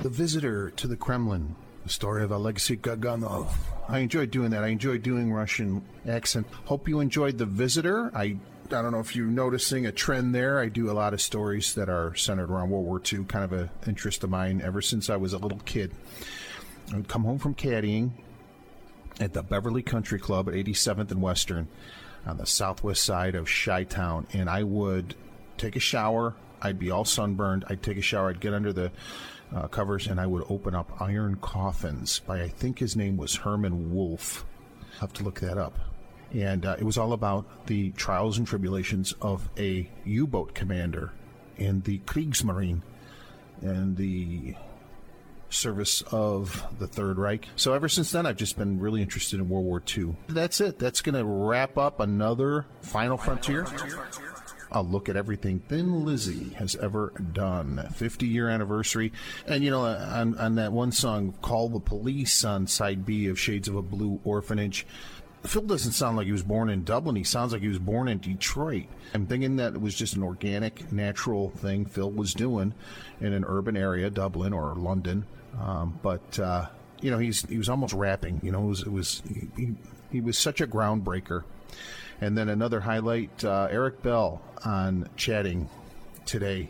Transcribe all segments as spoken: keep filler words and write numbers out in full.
The Visitor to the Kremlin, the story of Alexei Gaganov. I enjoyed doing that. I enjoyed doing Russian accent. Hope you enjoyed The Visitor. I I don't know if you're noticing a trend there. I do a lot of stories that are centered around World War Two, kind of an interest of mine ever since I was a little kid. I would come home from caddying at the Beverly Country Club at eighty-seventh and Western on the southwest side of Chi-Town, and I would take a shower. I'd be all sunburned. I'd take a shower. I'd get under the uh, covers, and I would open up Iron Coffins by, I think his name was Herman Wolf. I'll have to look that up. And uh, it was all about the trials and tribulations of a U-boat commander in the Kriegsmarine and the service of the Third Reich. So ever since then, I've just been really interested in World War Two. That's it. That's going to wrap up another Final Frontier. I'll look at everything Thin Lizzy has ever done. fifty-year anniversary. And, you know, on, on that one song, Call the Police, on side B of Shades of a Blue Orphanage, Phil doesn't sound like he was born in Dublin. He sounds like he was born in Detroit. I'm thinking that it was just an organic, natural thing Phil was doing in an urban area, Dublin or London. Um, but, uh, you know, he's he was almost rapping. You know, it was, it was he, he was such a groundbreaker. And then another highlight, uh, Eric Bell on Chatting today.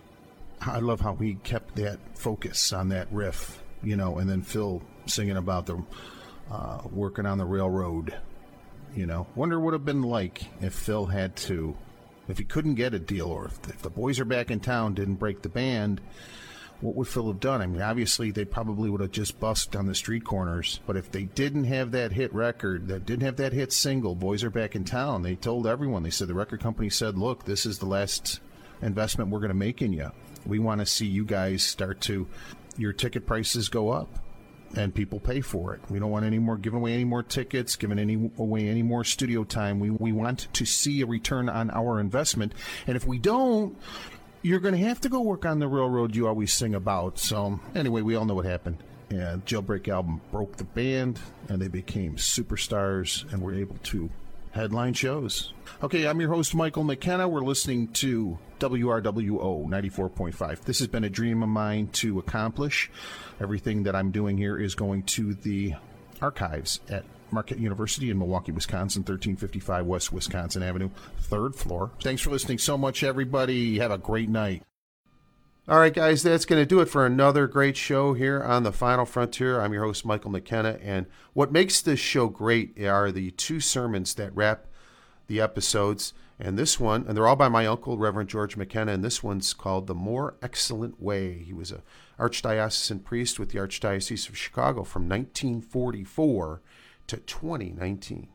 I love how he kept that focus on that riff, you know, and then Phil singing about the uh, working on the railroad, you know. Wonder what it would have been like if Phil had to, if he couldn't get a deal, or if, if the Boys Are Back in Town didn't break the band. What would Phil have done? I mean, obviously, they probably would have just busked on the street corners. But if they didn't have that hit record, that didn't have that hit single, Boys Are Back in Town, they told everyone, they said, the record company said, look, this is the last investment we're going to make in you. We want to see you guys start to, your ticket prices go up and people pay for it. We don't want any more, giving away any more tickets, giving any away any more studio time. We, we want to see a return on our investment. And if we don't, you're going to have to go work on the railroad you always sing about. So anyway, we all know what happened. Yeah, Jailbreak album broke the band, and they became superstars and were able to headline shows. Okay, I'm your host, Michael McKenna. We're listening to W R W O ninety-four point five. This has been a dream of mine to accomplish. Everything that I'm doing here is going to the archives at Marquette University in Milwaukee, Wisconsin, thirteen fifty-five West Wisconsin Avenue, third floor. Thanks for listening so much, everybody. Have a great night. All right, guys, that's going to do it for another great show here on The Final Frontier. I'm your host, Michael McKenna, and what makes this show great are the two sermons that wrap the episodes, and this one, and they're all by my uncle, Reverend George McKenna, and this one's called The More Excellent Way. He was a archdiocesan priest with the Archdiocese of Chicago from nineteen forty-four to twenty nineteen.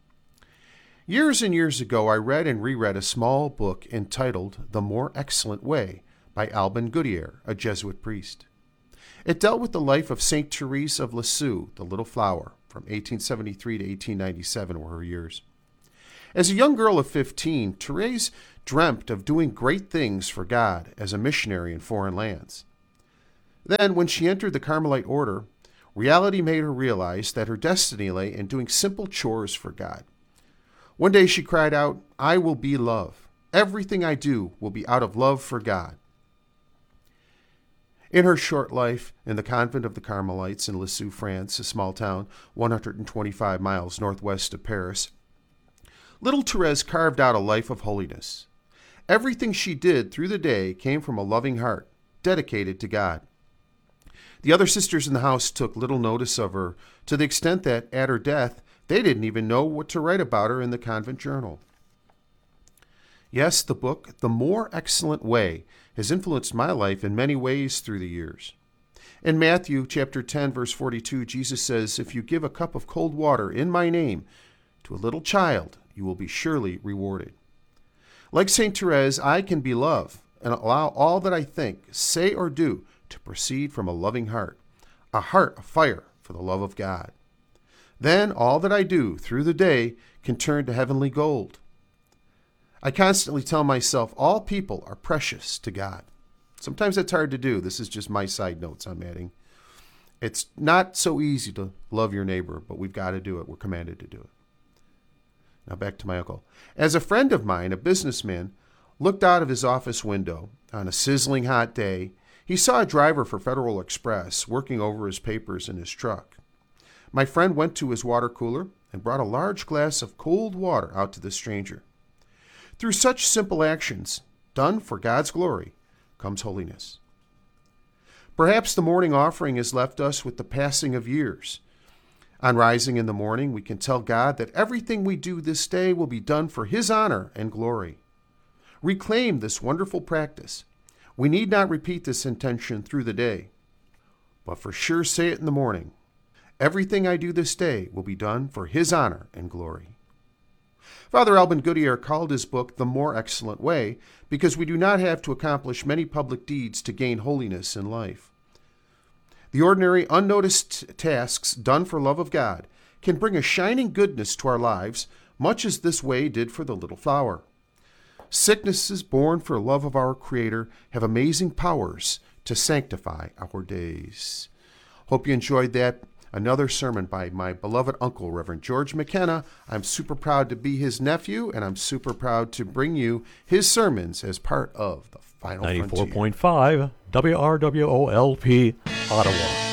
Years and years ago, I read and reread a small book entitled The More Excellent Way by Alban Goodyear, a Jesuit priest. It dealt with the life of Saint Therese of Lisieux, the Little Flower, from eighteen seventy-three to eighteen ninety-seven were her years. As a young girl of fifteen, Therese dreamt of doing great things for God as a missionary in foreign lands. Then, when she entered the Carmelite order, reality made her realize that her destiny lay in doing simple chores for God. One day she cried out, "I will be love. Everything I do will be out of love for God." In her short life in the convent of the Carmelites in Lisieux, France, a small town one hundred twenty-five miles northwest of Paris, little Therese carved out a life of holiness. Everything she did through the day came from a loving heart, dedicated to God. The other sisters in the house took little notice of her, to the extent that, at her death, they didn't even know what to write about her in the convent journal. Yes, the book, The More Excellent Way, has influenced my life in many ways through the years. In Matthew chapter ten, verse forty-two, Jesus says, "If you give a cup of cold water in my name to a little child, you will be surely rewarded." Like Saint Therese, I can be love and allow all that I think, say, or do to proceed from a loving heart, a heart afire for the love of God. Then all that I do through the day can turn to heavenly gold. I constantly tell myself all people are precious to God. Sometimes that's hard to do. This is just my side notes I'm adding. It's not so easy to love your neighbor, but we've got to do it. We're commanded to do it. Now back to my uncle. As a friend of mine, a businessman, looked out of his office window on a sizzling hot day, He saw a driver for Federal Express working over his papers in his truck. My friend went to his water cooler and brought a large glass of cold water out to the stranger. Through such simple actions, done for God's glory, comes holiness. Perhaps the morning offering has left us with the passing of years. On rising in the morning, we can tell God that everything we do this day will be done for His honor and glory. Reclaim this wonderful practice. We need not repeat this intention through the day, but for sure say it in the morning. Everything I do this day will be done for His honor and glory. Father Alban Goodyear called his book The More Excellent Way because we do not have to accomplish many public deeds to gain holiness in life. The ordinary, unnoticed tasks done for love of God can bring a shining goodness to our lives, much as this way did for the little flower. Sicknesses born for love of our Creator have amazing powers to sanctify our days. Hope you enjoyed that. Another sermon by my beloved uncle, Reverend George McKenna. I'm super proud to be his nephew, and I'm super proud to bring you his sermons as part of the Final Frontier. ninety-four point five W R W O L P, Ottawa.